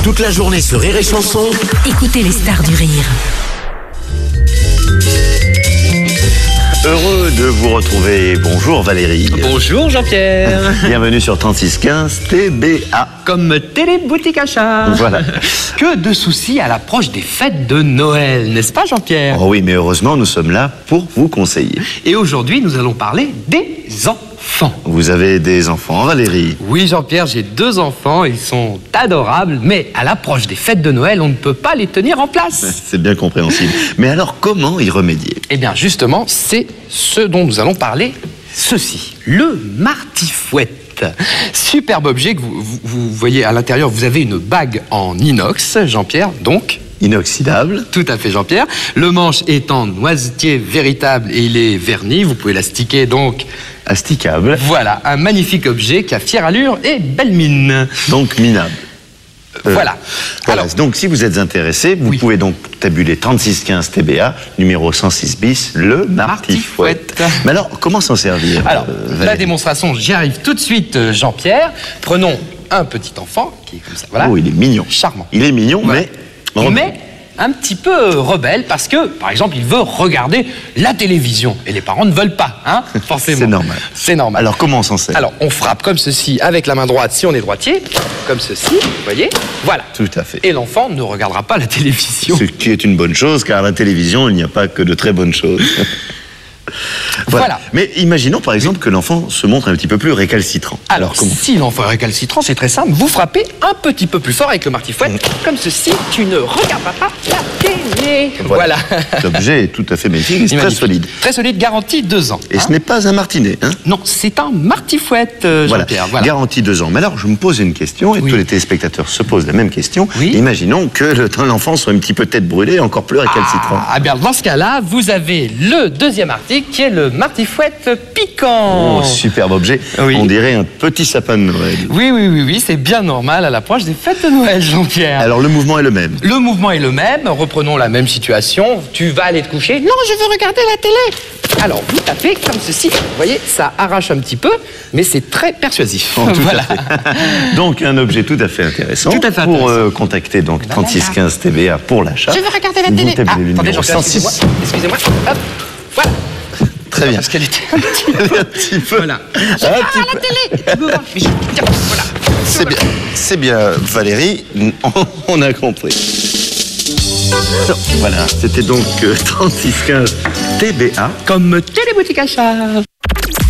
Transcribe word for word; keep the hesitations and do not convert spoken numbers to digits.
Toute la journée sur Rire et Chanson. Écoutez les stars du rire. Heureux de vous retrouver. Bonjour Valérie. Bonjour Jean-Pierre. Bienvenue sur trente-six quinze T B A. Comme téléboutique achat. Voilà. Que de soucis à l'approche des fêtes de Noël, n'est-ce pas Jean-Pierre? Oh oui, mais heureusement, nous sommes là pour vous conseiller. Et aujourd'hui, nous allons parler des enfants. Vous avez des enfants, Valérie? Oui Jean-Pierre, j'ai deux enfants, ils sont adorables, mais à l'approche des fêtes de Noël, on ne peut pas les tenir en place. C'est bien compréhensible. Mais alors, comment y remédier? Eh bien justement, c'est ce dont nous allons parler, ceci, le martifouette. Superbe objet que vous, vous, vous voyez à l'intérieur, vous avez une bague en inox, Jean-Pierre, donc... Inoxydable. Tout à fait Jean-Pierre. Le manche est en noisetier véritable et il est verni, vous pouvez l'astiquer donc... Asticable. Voilà, un magnifique objet qui a fière allure et belle mine. Donc minable. Euh, voilà. voilà. Alors, donc si vous êtes intéressé, vous oui. pouvez donc tabuler trente-six quinze T B A, numéro cent six bis, le martifouette. Martifouette. Mais alors, comment s'en servir? Alors, euh, la Valérie démonstration, j'y arrive tout de suite, euh, Jean-Pierre. Prenons un petit enfant qui est comme ça, voilà. Oh, il est mignon. Charmant. Il est mignon, Voilà. mais... Mais un petit peu rebelle parce que, par exemple, il veut regarder la télévision. Et les parents ne veulent pas, hein, forcément. C'est normal. C'est normal. Alors, comment on s'en sert? Alors, on frappe comme ceci avec la main droite si on est droitier, comme ceci, vous voyez, voilà. Tout à fait. Et l'enfant ne regardera pas la télévision. Ce qui est une bonne chose, car à la télévision, il n'y a pas que de très bonnes choses. Voilà. Voilà. Mais imaginons par exemple que l'enfant se montre un petit peu plus récalcitrant. Alors, comment? si l'enfant est récalcitrant, c'est très simple. Vous frappez un petit peu plus fort avec le martifouette, comme ceci. Tu ne regarderas pas la télé. Voilà. L'objet est tout à fait magnifique et c'est très Magnifique. solide. Très solide, garantie deux ans. Et hein. ce n'est pas un martinet, hein? Non, c'est un martifouette, euh, Voilà. Jean-Pierre. Voilà. Garantie deux ans. Mais alors, je me pose une question, et Oui. tous les téléspectateurs se posent la même question. Oui. Imaginons que le- l'enfant soit un petit peu tête brûlée, encore plus récalcitrant. Ah, bien, dans ce cas-là, vous avez le deuxième article qui est le martifouette piquant. Oh, superbe objet. Oui. On dirait un petit sapin de Noël. Oui, oui, oui, oui, c'est bien normal à l'approche des fêtes de Noël, Jean-Pierre. Alors, le mouvement est le même. Le mouvement est le même, reprenons la même situation. Tu vas aller te coucher. Non, je veux regarder la télé. Alors, vous tapez comme ceci. Vous voyez, ça arrache un petit peu, mais c'est très persuasif. Oh, tout à voilà. fait. Donc, un objet tout à fait intéressant. Tout à fait Pour intéressant. euh, contacter donc trente-six quinze T B A pour l'achat. Je veux regarder la Vous télé. tapez Ah, le attendez, numéro Jean-Pierre, cent six. excusez-moi. Excusez-moi. Hop, voilà. Très bien. Parce qu'elle était un petit peu... Un petit peu. Voilà. Un petit peu. télé. Tu veux voir? Mais je... Tiens, voilà. C'est bien, c'est bien, Valérie, on, on a compris. Voilà, c'était donc trente-six quinze T B A. Comme téléboutique achat.